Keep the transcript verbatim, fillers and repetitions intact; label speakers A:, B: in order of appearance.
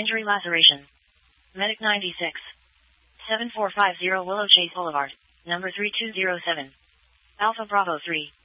A: Injury laceration. Medic ninety-six. seven four five zero Willow Chase Boulevard, number three two zero seven. Alpha Bravo three.